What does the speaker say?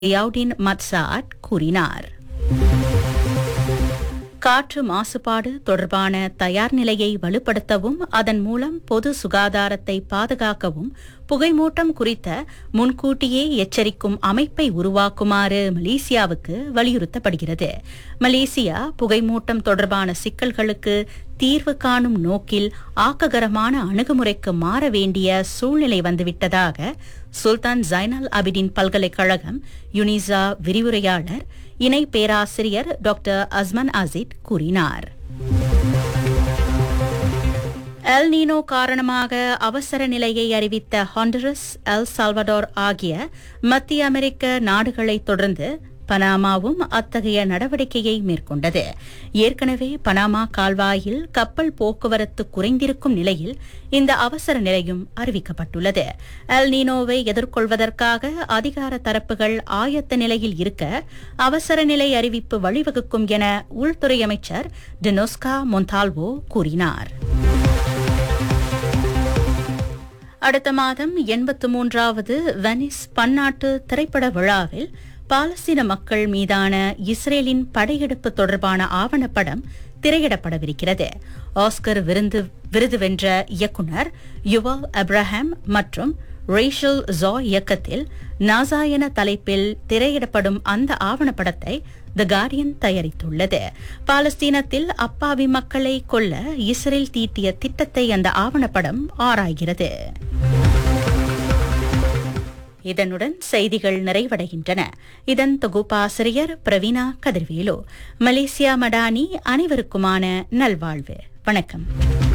யாவுடின் மட்சாட் கூறினார். காற்று மாசுபாடு தொடர்பான தயார் நிலையை வலுப்படுத்தவும் அதன் மூலம் பொது சுகாதாரத்தை பாதுகாக்கவும் புகைமூட்டம் குறித்த முன்கூட்டியே எச்சரிக்கும் அமைப்பை உருவாக்குமாறு மலேசியாவுக்கு வலியுறுத்தப்படுகிறது. மலேசியா புகைமூட்டம் தொடர்பான சிக்கல்களுக்கு தீர்வு காணும் நோக்கில் ஆக்ககரமான அணுகுமுறைக்கு மாற வேண்டிய சூழ்நிலை வந்துவிட்டதாக சுல்தான் ஜைனல் அபிடின் பல்கலைக்கழகம் யுனிசா விரிவுரையாளர் இணை பேராசிரியர் டாக்டர் அஸ்மன் அசித் கூறினார். எல் நீனோ காரணமாக அவசர நிலையை அறிவித்த ஹாண்டரஸ், எல் சால்வடோர் ஆகிய மத்திய அமெரிக்க நாடுகளை தொடர்ந்து பனாமாவும் அத்தகைய நடவடிக்கையை மேற்கொண்டது. ஏற்கனவே பனாமா கால்வாயில் கப்பல் போக்குவரத்து குறைந்திருக்கும் நிலையில் இந்த அவசர நிலையும் அறிவிக்கப்பட்டுள்ளது. எல் நீனோவை எதிர்கொள்வதற்காக அதிகார தரப்புகள் ஆயத்த நிலையில் இருக்க அவசர நிலை அறிவிப்பு வழிவகுக்கும் என உள்துறை அமைச்சர் டினோஸ்கா மொன்டால்வோ கூறினார். அடுத்த மாதம் 83வது வெனிஸ் பன்னாட்டு திரைப்பட விழாவில் பாலஸ்தீன மக்கள் மீதான இஸ்ரேலின் படையெடுப்பு தொடர்பான ஆவணப்படம் திரையிடப்படவிருக்கிறது. ஆஸ்கர் விருது வென்ற இயக்குனர் யுவால் அப்ரஹாம் மற்றும் ரேஷல் ஜா இயக்கத்தில் நாசா என தலைப்பில் திரையிடப்படும் அந்த ஆவணப்படத்தை தி கார்டியன் தயாரித்துள்ளது. பாலஸ்தீனத்தில் அப்பாவி மக்களை கொல்ல இஸ்ரேல் தீட்டிய திட்டத்தை அந்த ஆவணப்படம் ஆராய்கிறது. இதனுடன் செய்திகள் நிறைவடைகின்றன. இதன் தொகுப்பாசிரியர் பிரவீனா கதிர்வேலு. மலேசியா மடானி அனைவருக்குமான நல்வாழ்வு. வணக்கம்.